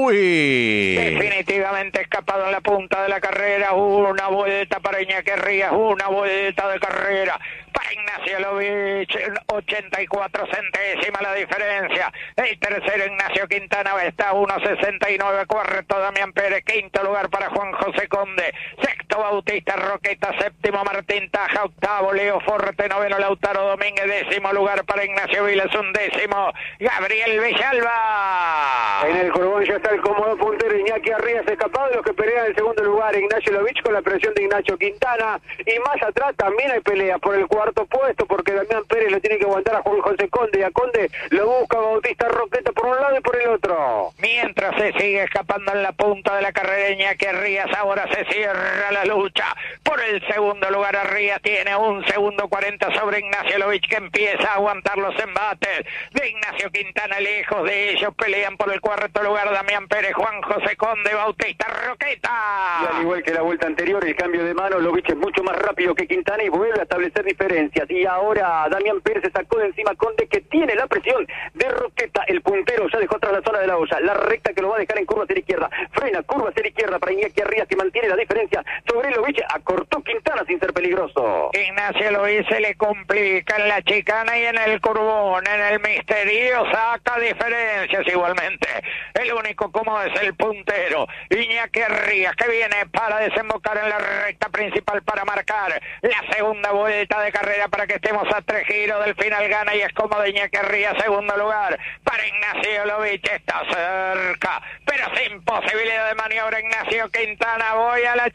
Uy. Definitivamente escapado en la punta de la carrera. Una vuelta para Iñaki Rías, una vuelta de carrera para Ignacio Lovich, 84 centésimas la diferencia. El tercero Ignacio Quintana está a 1.69, cuarto Damián Pérez, quinto lugar para Juan José Conde, sexto Bautista Roqueta, séptimo Martín Taja, octavo Leo Forte, noveno Lautaro Domínguez, décimo lugar para Ignacio Vilas, undécimo Gabriel Villalba. En el Curbón ya está el cómodo puntero Iñaki Rías escapado, de los que pelean en el segundo lugar Ignacio Lovich con la presión de Ignacio Quintana, y más atrás también hay peleas por el cuarto puesto, porque Damián Pérez lo tiene que aguantar a Juan José Conde, y a Conde lo busca Bautista Roqueta por un lado y por el otro. Mientras se sigue escapando en la punta de la carrera Iñaki Rías, ahora se cierra la lucha por el segundo lugar. Rías tiene 1:40 sobre Ignacio Lovich, que empieza a aguantar los embates de Ignacio Quintana. Lejos de ellos pelean por el cuarto lugar Damián Pérez, Juan José Conde, Bautista Roqueta. Y al igual que la vuelta anterior, el cambio de mano, Lovich es mucho más rápido que Quintana y vuelve a establecer diferencias. Y ahora Damián Pérez se sacó de encima Conde, que tiene la presión de Roqueta. El puntero ya dejó atrás la zona de la olla, la recta que lo va a dejar en curva hacia la izquierda. Frena, curva hacia la izquierda para Iñaki Rías, que mantiene la diferencia sobre Lovich. Acortó Quintana sin ser peligroso. Ignacio Lovich se le complica en la chicana y en el curbón. En el misterio saca diferencias igualmente. El único cómodo es el puntero Iñaki Rías, que viene para desembocar en la recta principal para marcar la segunda vuelta de carrera, para que estemos a 3 giros del final. Gana y es cómodo Iñaki Rías, segundo lugar para Ignacio Lovich. Está cerca, pero sin posibilidad de maniobra Ignacio Quintana. Voy a la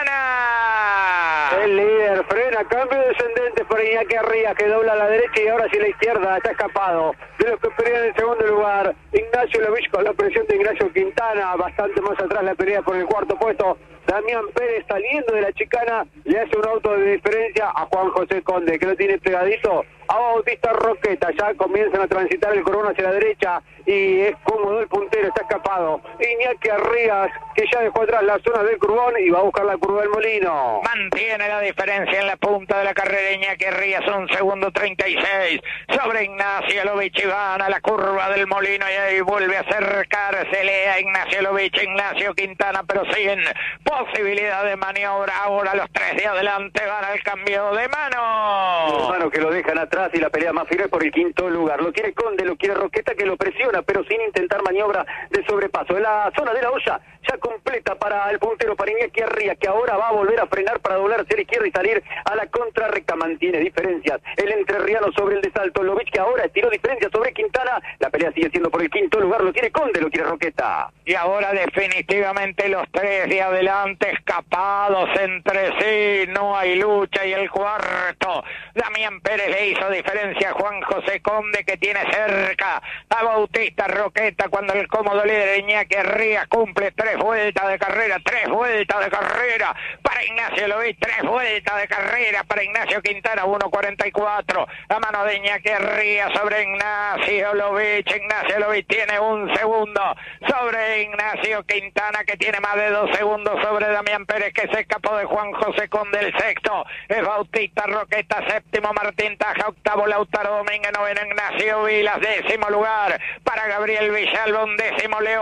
chicana. El líder frena, cambio descendente para Iñaki Rías, que dobla a la derecha y ahora hacia la izquierda. Está escapado de los que pelean en el segundo lugar Ignacio Lovich con la presión de Ignacio Quintana. Bastante más atrás la pelea por el cuarto puesto. Damián Pérez, saliendo de la chicana, le hace un auto de diferencia a Juan José Conde, que lo tiene pegadito a Bautista Roqueta. Ya comienzan a transitar el Curbón hacia la derecha y es cómodo el puntero, está escapado Iñaki Rías, que ya dejó atrás la zona del Curbón y va a buscar la curva del Molino. Mantiene la diferencia en la punta de la carrera Iñaki Rías, 1:36 sobre Ignacio Lovich, y van a la curva del Molino y ahí vuelve a acercársele a Ignacio Lovich, Ignacio Quintana, pero sin posibilidad de maniobra. Ahora los tres de adelante van al cambio de mano. Los manos que lo dejan atrás, y la pelea más firme por el quinto lugar. Lo quiere Conde, lo quiere Roqueta, que lo presiona, pero sin intentar maniobra de sobrepaso. En la zona de la olla ya completa para el puntero, para Iñaki Rías, que ahora va a volver a frenar para doblar hacia la izquierda y salir a la contrarrecta. Mantiene diferencias el entrerriano sobre el de Salto. Lovich, que ahora estiró diferencias sobre Quintana. La pelea sigue siendo por el quinto lugar. Lo quiere Conde, lo quiere Roqueta. Y ahora definitivamente los tres de adelante escapados entre sí. No hay lucha. Y el cuarto, Damián Pérez, le hizo diferencia a Juan José Conde, que tiene cerca a Bautista Roqueta, cuando el cómodo líder Iñaki Rías cumple 3 vueltas de carrera. 3 vueltas de carrera para Ignacio Lovich, 3 vueltas de carrera para Ignacio Quintana, 1:44 a mano de Iñaki Rías sobre Ignacio Lovich. Ignacio Lovich tiene 1 segundo sobre Ignacio Quintana, que tiene más de 2 segundos sobre Damián Pérez, que se escapó de Juan José Conde. El sexto es Bautista Roqueta, séptimo Martín Taja, octavo Lautaro Domínguez, noveno Ignacio Vilas, décimo lugar para Gabriel Villalba, 11º Leo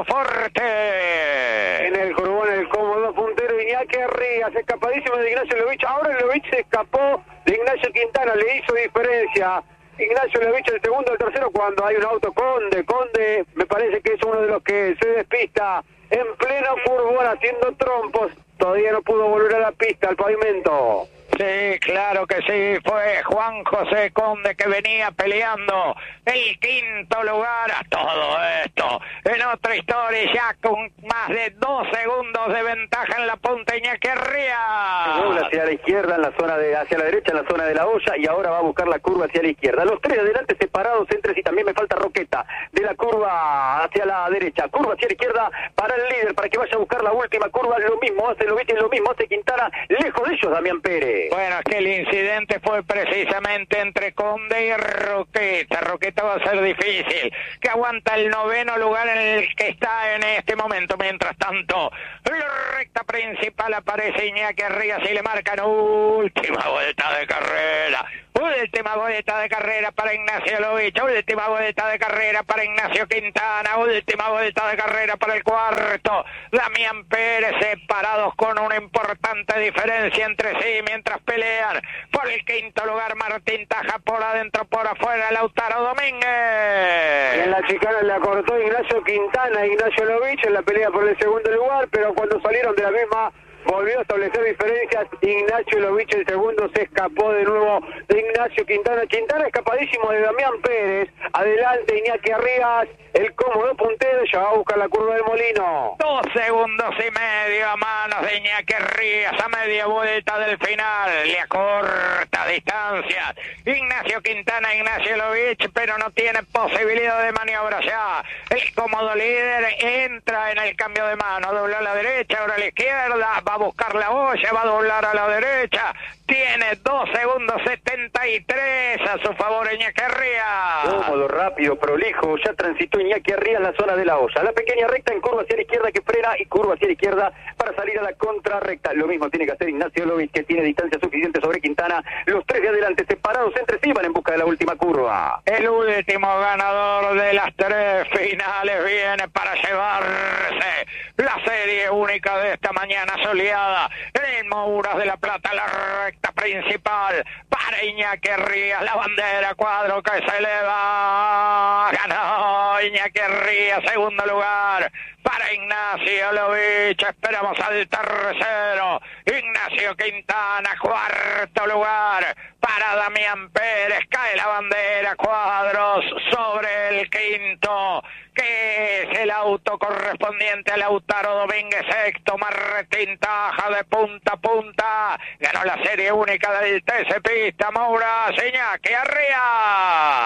Forte. En el Curbón el cómodo puntero Iñaki Rías, escapadísimo de Ignacio Lovich. Ahora Lovich se escapó de Ignacio Quintana, le hizo diferencia Ignacio Lovich, el segundo, el tercero, cuando hay un auto. Conde me parece que es uno de los que se despista en pleno Curbón haciendo trompos. Todavía no pudo volver a la pista, al pavimento. Sí, claro que sí, fue Juan José Conde, que venía peleando el quinto lugar. A todo esto, en otra historia, ya con más de 2 segundos de ventaja en la punta Iñaki Rías. Dobla hacia la izquierda, en la zona de, hacia la derecha, en la zona de la olla, y ahora va a buscar la curva hacia la izquierda. Los tres de adelante separados entre sí. También me falta Roqueta, de la curva hacia la derecha, curva hacia la izquierda para el líder, para que vaya a buscar la última curva. Lo mismo hace Lovich, lo mismo hace Quintana. Lejos de ellos Damián Pérez. Bueno, es que el incidente fue precisamente entre Conde y Roqueta. Roqueta va a ser difícil, que aguanta el 9º lugar en el que está en este momento. Mientras tanto, la recta principal aparece Iñaki Rías y le marcan última vuelta de carrera. Última vuelta de carrera para Ignacio Lovich, última vuelta de carrera para Ignacio Quintana, última vuelta de carrera para el cuarto. Damián Pérez separados con una importante diferencia entre sí mientras pelean por el quinto lugar. Martín Taja por adentro, por afuera Lautaro Domínguez. En la chicana le acortó Ignacio Quintana, Ignacio Lovich en la pelea por el segundo lugar, pero cuando salieron de la misma volvió a establecer diferencias. Ignacio Lovich el segundo, se escapó de nuevo de Ignacio Quintana. Quintana escapadísimo de Damián Pérez. Adelante Iñaki Arrias, el cómodo puntero, ya va a buscar la curva del Molino. 2 segundos y medio a manos de Iñaki Arrias a media vuelta del final. Le acorta distancia Ignacio Quintana, Ignacio Lovich, pero no tiene posibilidad de maniobra ya. El cómodo líder entra en el cambio de mano, dobla a la derecha, ahora a la izquierda, va a buscar la olla, va a doblar a la derecha. Tiene 2 segundos 73 a su favor Iñaki Arrias. Cómodo, rápido, prolijo, ya transitó Iñaki Arrias la zona de la olla. La pequeña recta en curva hacia la izquierda que frena y curva hacia la izquierda para salir a la contrarrecta. Lo mismo tiene que hacer Ignacio Lovich, que tiene distancia suficiente sobre Quintana. Los tres de adelante separados entre sí van en busca de la última curva. El último ganador de las 3 finales viene para llevarse la serie única de esta mañana soleada en el Mouras de la Plata, la recta principal para Iñaki Arrias, la bandera cuadro que se eleva, ganó Iñaki Arrias, segundo lugar para Ignacio Lovich, esperamos al tercero, Ignacio Quintana, cuarto lugar para Damián Pérez, cae la bandera cuadros sobre el quinto, que es el auto correspondiente a Lautaro Domínguez, sexto Martín Taja de punta a punta, ganó la serie única del TC Pista Mouras, Iñaki Arrias.